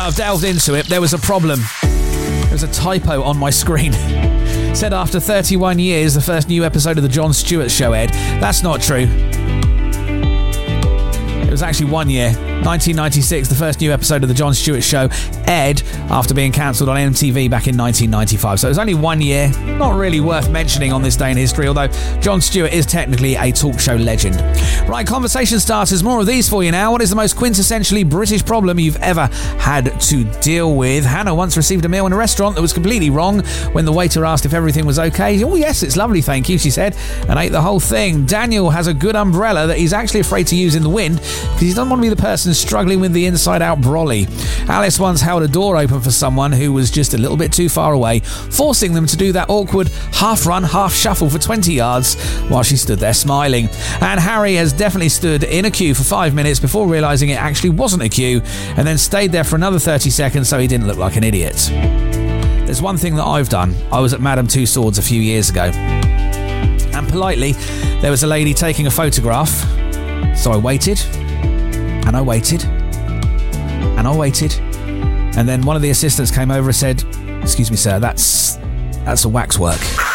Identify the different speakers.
Speaker 1: Right, I've delved into it. There was a problem. There was a typo on my screen. It said after 31 years, the first new episode of the Jon Stewart Show aired. That's not true. It was actually 1 year. 1996, the first new episode of the Jon Stewart Show aired after being cancelled on MTV back in 1995. So it was only 1 year. Not really worth mentioning on this day in history, although Jon Stewart is technically a talk show legend. Right, conversation starters. More of these for you now. What is the most quintessentially British problem you've ever had to deal with? Hannah once received a meal in a restaurant that was completely wrong. When the waiter asked if everything was okay, "Oh yes, it's lovely, thank you," she said, and ate the whole thing. Daniel has a good umbrella that he's actually afraid to use in the wind because he doesn't want to be the person struggling with the inside-out brolly. Alice once held a door open for someone who was just a little bit too far away, forcing them to do that awkward half-run, half-shuffle for 20 yards while she stood there smiling. And Harry has definitely stood in a queue for 5 minutes before realising it actually wasn't a queue, and then stayed there for another 30 seconds so he didn't look like an idiot. There's one thing that I've done. I was at Madame Tussauds a few years ago, and politely, there was a lady taking a photograph, so I waited, and I waited, and I waited, and then one of the assistants came over and said, "Excuse me, sir, that's a waxwork."